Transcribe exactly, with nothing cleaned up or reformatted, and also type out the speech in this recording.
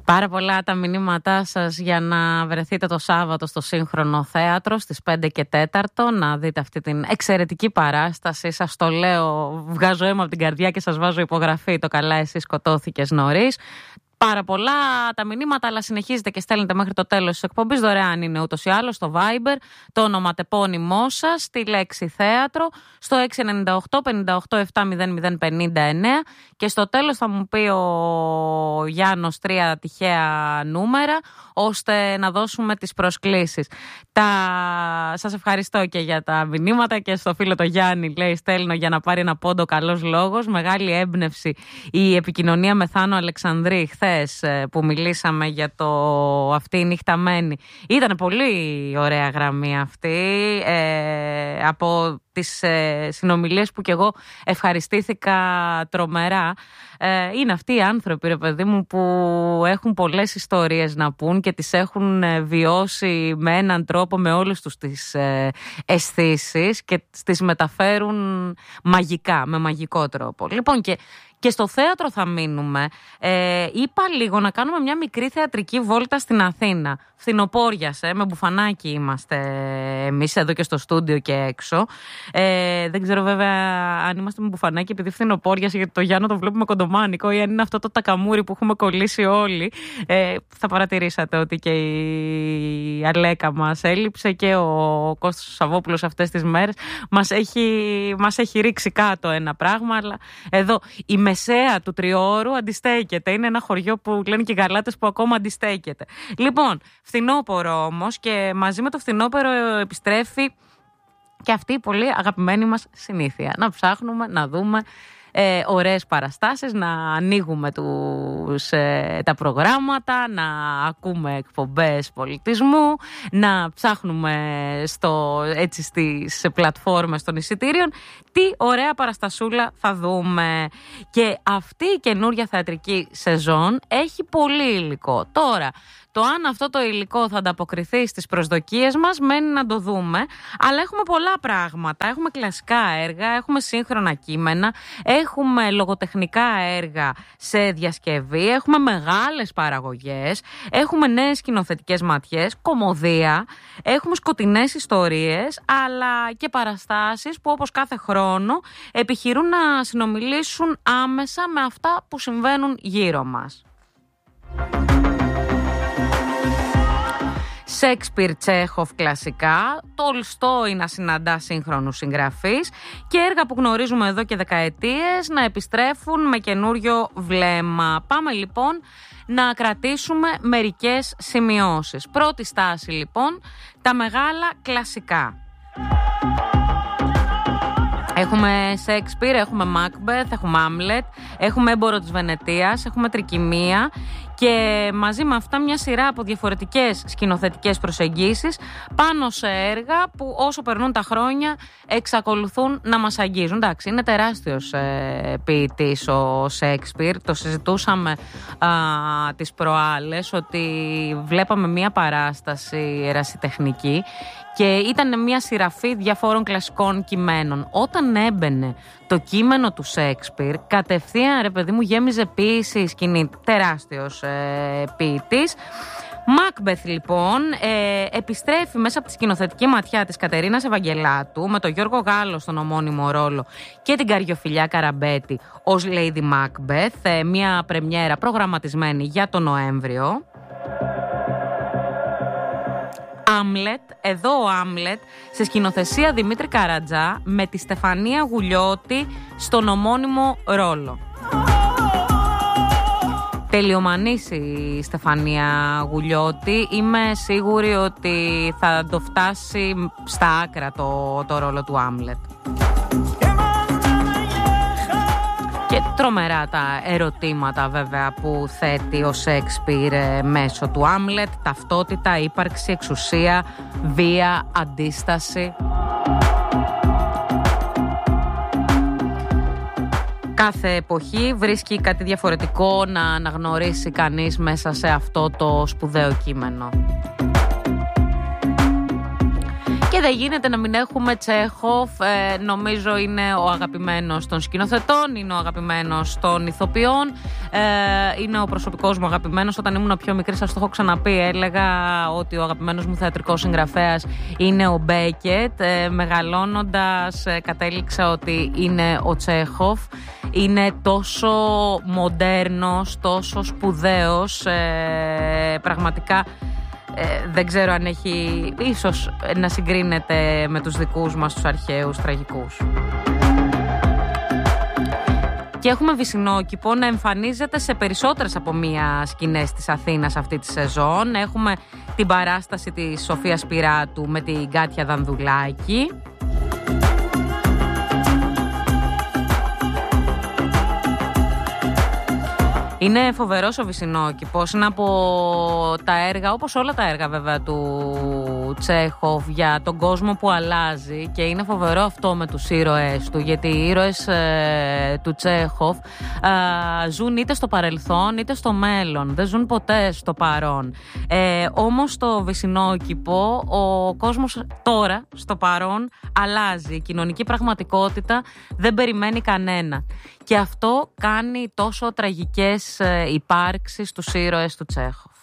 Πάρα πολλά τα μηνύματά σας για να βρεθείτε το Σάββατο στο Σύγχρονο Θέατρο στις πέντε και τέταρτο να δείτε αυτή την εξαιρετική παράσταση. Σας το λέω, βγάζω αίμα από την καρδιά και σας βάζω υπογραφή. Το καλά εσύ σκοτώθηκες νωρίς. Πάρα πολλά τα μηνύματα, αλλά συνεχίζετε και στέλνετε μέχρι το τέλος της εκπομπής. Δωρεάν είναι ούτως ή άλλως στο Viber, το ονοματεπώνυμό σας, τη λέξη θέατρο, στο έξι εννιά οκτώ πενήντα οκτώ επτά μηδέν μηδέν πενήντα εννέα και στο τέλος θα μου πει ο Γιάννος τρία τυχαία νούμερα, ώστε να δώσουμε τις προσκλήσεις. Τα... Σας ευχαριστώ και για τα μηνύματα και στο φίλο το Γιάννη, λέει, στέλνω για να πάρει ένα πόντο καλός λόγος. Μεγάλη έμπνευση η επικοινωνία με Θάνο Αλεξανδρή χθες που μιλήσαμε για το αυτή η νύχτα μένει. Ήταν πολύ ωραία γραμμή αυτή, ε, από τις ε, συνομιλίες που κι εγώ ευχαριστήθηκα τρομερά. Ε, είναι αυτοί οι άνθρωποι, ρε παιδί μου, που έχουν πολλές ιστορίες να πούν και τις έχουν βιώσει με έναν τρόπο, με όλες τους τις ε, αισθήσεις και τις μεταφέρουν μαγικά, με μαγικό τρόπο. Λοιπόν, και Και στο θέατρο θα μείνουμε. Ε, είπα λίγο να κάνουμε μια μικρή θεατρική βόλτα στην Αθήνα. Φθινοπόριασε, με μπουφανάκι είμαστε εμείς εδώ και στο στούντιο και έξω. Ε, δεν ξέρω βέβαια αν είμαστε με μπουφανάκι επειδή φθινοπόριασε, γιατί το Γιάννο το βλέπουμε κοντομάνικο, ή αν είναι αυτό το τακαμούρι που έχουμε κολλήσει όλοι. Ε, θα παρατηρήσατε ότι και η Αλέκα μας έλειψε και ο Κώστας Σαββόπουλος αυτές τις μέρες. Μας έχει, μας έχει ρίξει κάτω ένα πράγμα, αλλά εδώ η μεσαία του Τριώρου αντιστέκεται. Είναι ένα χωριό που λένε και οι γαλάτες που ακόμα αντιστέκεται. Λοιπόν, φθινόπωρο όμως, και μαζί με το φθινόπωρο επιστρέφει και αυτή η πολύ αγαπημένη μας συνήθεια. Να ψάχνουμε, να δούμε ε, ωραίες παραστάσεις, να ανοίγουμε τους, ε, τα προγράμματα, να ακούμε εκπομπές πολιτισμού, να ψάχνουμε στο, έτσι, στις πλατφόρμες των εισιτήριων τι ωραία παραστασούλα θα δούμε. Και αυτή η καινούρια θεατρική σεζόν έχει πολύ υλικό. Τώρα, το αν αυτό το υλικό θα ανταποκριθεί στις προσδοκίες μας μένει να το δούμε, αλλά έχουμε πολλά πράγματα. Έχουμε κλασικά έργα, έχουμε σύγχρονα κείμενα, έχουμε λογοτεχνικά έργα σε διασκευή, έχουμε μεγάλες παραγωγές, έχουμε νέες σκηνοθετικές ματιές, κωμωδία, έχουμε σκοτεινές ιστορίες, αλλά και παραστάσεις που όπως κάθε χρόνο επιχειρούν να συνομιλήσουν άμεσα με αυτά που συμβαίνουν γύρω μας. Σέξπιρ, Τσέχοφ κλασικά, Τολστόι να συναντά σύγχρονους συγγραφείς και έργα που γνωρίζουμε εδώ και δεκαετίες να επιστρέφουν με καινούριο βλέμμα. Πάμε λοιπόν να κρατήσουμε μερικές σημειώσεις. Πρώτη στάση λοιπόν, τα μεγάλα κλασικά. Έχουμε Σέξπιρ, έχουμε Μάκμπεθ, έχουμε Άμλετ, έχουμε Έμπορο της Βενετίας, έχουμε Τρικυμία και μαζί με αυτά μια σειρά από διαφορετικές σκηνοθετικές προσεγγίσεις πάνω σε έργα που όσο περνούν τα χρόνια εξακολουθούν να μας αγγίζουν. Εντάξει, είναι τεράστιος ε, ποιητής ο Σέξπιρ, το συζητούσαμε α, τις προάλλες ότι βλέπαμε μια παράσταση ερασιτεχνική και ήταν μια σειραφή διαφόρων κλασικών κειμένων. Όταν έμπαινε το κείμενο του Σέξπιρ, κατευθείαν, ρε παιδί μου, γέμιζε ποίηση η σκηνή. Τεράστιος ε, ποιητής. Μάκμπεθ λοιπόν ε, επιστρέφει μέσα από τη σκηνοθετική ματιά της Κατερίνας Ευαγγελάτου με τον Γιώργο Γάλλο στον ομώνυμο ρόλο και την Καριοφιλιά Καραμπέτη ως Lady Macbeth, ε, μια πρεμιέρα προγραμματισμένη για τον Νοέμβριο. Άμλετ, εδώ ο Άμλετ σε σκηνοθεσία Δημήτρη Καρατζά με τη Στεφανία Γουλιώτη στον ομώνυμο ρόλο. Τελειομανής η Στεφανία Γουλιώτη, είμαι σίγουρη ότι θα το φτάσει στα άκρα το, το ρόλο του Άμλετ. Και τρομερά τα ερωτήματα βέβαια που θέτει ο Σέξπιρ μέσω του Άμλετ, ταυτότητα, ύπαρξη, εξουσία, βία, αντίσταση. Κάθε εποχή βρίσκει κάτι διαφορετικό να αναγνωρίσει κανείς μέσα σε αυτό το σπουδαίο κείμενο. Και δεν γίνεται να μην έχουμε Τσέχοφ. ε, Νομίζω είναι ο αγαπημένος των σκηνοθετών, είναι ο αγαπημένος των ηθοποιών, ε, είναι ο προσωπικός μου αγαπημένος. Όταν ήμουν πιο μικρή, σας το έχω ξαναπεί, έλεγα ότι ο αγαπημένος μου θεατρικός συγγραφέας είναι ο Μπέκετ. ε, Μεγαλώνοντας ε, κατέληξα ότι είναι ο Τσέχοφ. Είναι τόσο μοντέρνος, τόσο σπουδαίος, ε, πραγματικά ε, δεν ξέρω αν έχει ίσως να συγκρίνεται με τους δικούς μας τους αρχαίους τραγικούς. Και έχουμε Βυσσινόκηπο να εμφανίζεται σε περισσότερες από μία σκηνές της Αθήνας αυτή τη σεζόν. Έχουμε την παράσταση της Σοφίας Πυράτου με την Κάτια Δανδουλάκη. Είναι φοβερός ο Βυσσινόκηπος, είναι από τα έργα, όπως όλα τα έργα βέβαια του Τσέχοφ, για τον κόσμο που αλλάζει, και είναι φοβερό αυτό με τους ήρωες του, γιατί οι ήρωες ε, του Τσέχοφ ε, ζουν είτε στο παρελθόν είτε στο μέλλον, δεν ζουν ποτέ στο παρόν. Ε, όμως στο Βυσσινόκηπο ο κόσμος τώρα στο παρόν αλλάζει, η κοινωνική πραγματικότητα δεν περιμένει κανένα. Και αυτό κάνει τόσο τραγικές υπάρξεις στους ήρωες του Τσέχοφ.